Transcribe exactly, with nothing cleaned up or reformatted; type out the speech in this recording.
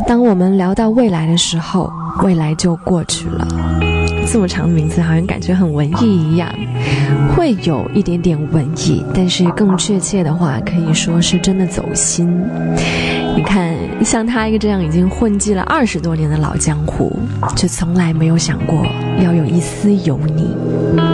当我们聊到未来的时候，未来就过去了。这么长的名字好像感觉很文艺一样，会有一点点文艺，但是更确切的话可以说是真的走心。你看，像他一个这样已经混迹了二十多年的老江湖，却从来没有想过要有一丝油腻。